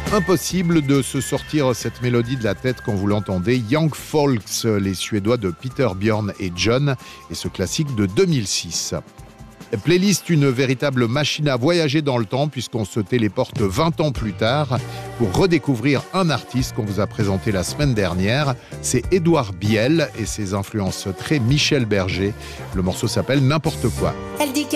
Impossible de se sortir cette mélodie de la tête quand vous l'entendez. Young Folks, les Suédois de Peter, Björn et John, et ce classique de 2006. Playlist, une véritable machine à voyager dans le temps puisqu'on se téléporte 20 ans plus tard pour redécouvrir un artiste qu'on vous a présenté la semaine dernière. C'est Édouard Biel et ses influences très Michel Berger. Le morceau s'appelle N'importe quoi. Elle dit